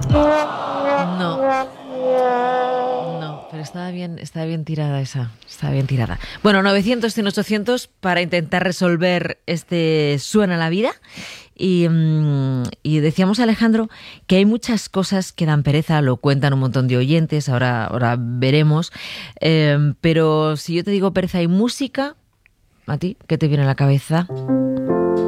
No. No, pero estaba bien tirada esa. Estaba bien tirada. Bueno, 900, 100, 800 para intentar resolver este Suena la vida. Y decíamos, Alejandro, que hay muchas cosas que dan pereza, lo cuentan un montón de oyentes, ahora veremos. Pero si yo te digo pereza y música, ¿a ti qué te viene a la cabeza?